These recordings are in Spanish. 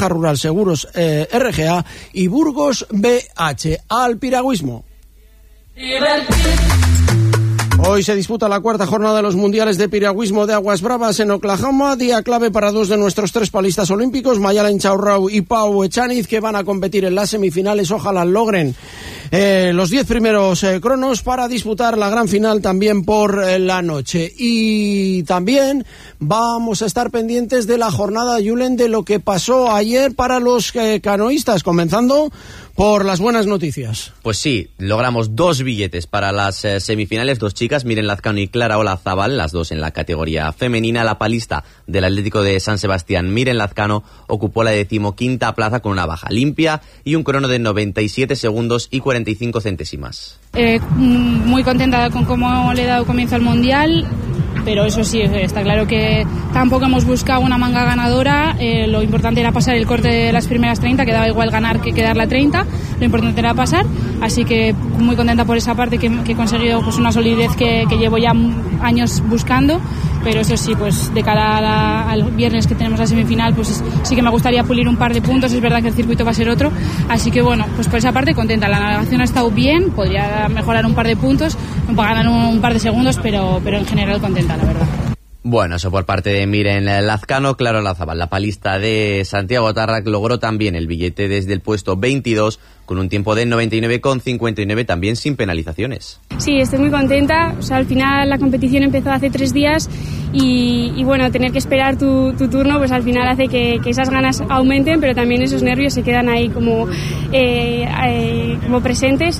Caja Rural Seguros RGA y Burgos BH. Al piragüismo. Hoy se disputa la cuarta jornada de los mundiales de piragüismo de aguas bravas en Oklahoma, día clave para dos de nuestros tres palistas olímpicos, Mayalen Chaurrau y Pau Echaniz, que van a competir en las semifinales. Ojalá logren los 10 primeros cronos para disputar la gran final también por la noche. Y también vamos a estar pendientes de la jornada, Julen, de lo que pasó ayer para los canoístas, comenzando por las buenas noticias. Pues sí, logramos 2 billetes para las semifinales, 2 chicas, Miren Lazcano y Clara Olazabal, las dos en la categoría femenina. La palista del Atlético de San Sebastián, Miren Lazcano, ocupó la 15ª plaza con una baja limpia y un crono de 97 segundos y 45 centésimas. Muy contenta con cómo le he dado comienzo al Mundial, pero eso sí, está claro que tampoco hemos buscado una manga ganadora. Lo importante era pasar el corte de las primeras 30, que daba igual ganar que quedar la 30, lo importante era pasar, así que muy contenta por esa parte, que he conseguido pues una solidez que llevo ya años buscando, pero eso sí, pues de cara al viernes que tenemos la semifinal, pues sí que me gustaría pulir un par de puntos. Es verdad que el circuito va a ser otro, así que bueno, pues por esa parte contenta. La navegación ha estado bien, podría mejorar un par de puntos, para ganar un par de segundos, pero en general contenta, la verdad. Bueno, eso por parte de Miren Lazcano. Clara Olazabal, la palista de Santiago Tarrac, logró también el billete desde el puesto 22 con un tiempo de 99,59, también sin penalizaciones. Sí, estoy muy contenta. O sea, al final la competición empezó hace 3 días y bueno, tener que esperar tu turno, pues al final hace que esas ganas aumenten, pero también esos nervios se quedan ahí como presentes.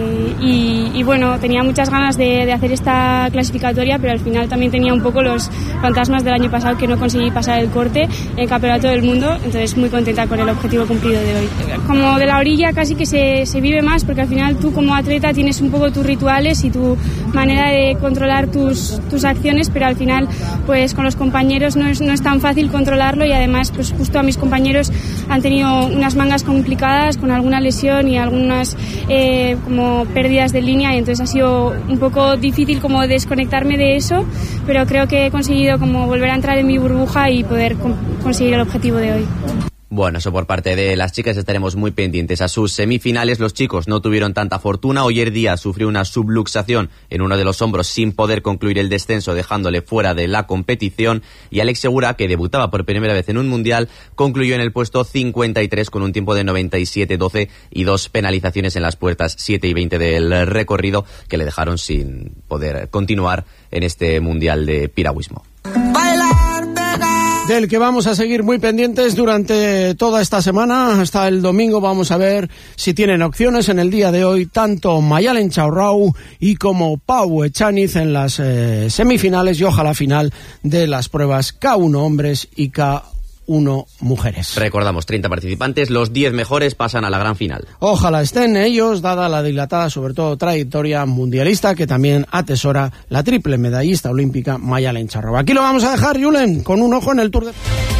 Y bueno, tenía muchas ganas de hacer esta clasificatoria, pero al final también tenía un poco los fantasmas del año pasado, que no conseguí pasar el corte en el Campeonato del Mundo. Entonces muy contenta con el objetivo cumplido de hoy. Como de la orilla casi que se vive más, porque al final tú como atleta tienes un poco tus rituales y tu manera de controlar tus acciones, pero al final pues con los compañeros no es tan fácil controlarlo, y además pues justo a mis compañeros han tenido unas mangas complicadas con alguna lesión y algunas como pérdidas de línea, y entonces ha sido un poco difícil como desconectarme de eso, pero creo que he conseguido como volver a entrar en mi burbuja y poder conseguir el objetivo de hoy. Bueno, eso por parte de las chicas. Estaremos muy pendientes a sus semifinales. Los chicos no tuvieron tanta fortuna. Oyer Díaz sufrió una subluxación en uno de los hombros sin poder concluir el descenso, dejándole fuera de la competición. Y Alex Segura, que debutaba por primera vez en un mundial, concluyó en el puesto 53 con un tiempo de 97-12 y 2 penalizaciones en las puertas 7 y 20 del recorrido, que le dejaron sin poder continuar en este mundial de piragüismo. Del que vamos a seguir muy pendientes durante toda esta semana, hasta el domingo. Vamos a ver si tienen opciones en el día de hoy tanto Mayalen Chaurrau y como Pau Echaniz en las semifinales y ojalá final de las pruebas K1 hombres y K1 mujeres. Recordamos, 30 participantes, los 10 mejores pasan a la gran final. Ojalá estén ellos, dada la dilatada, sobre todo, trayectoria mundialista que también atesora la triple medallista olímpica Mayalen Chaurrau. Aquí lo vamos a dejar, Julen, con un ojo en el Tour de...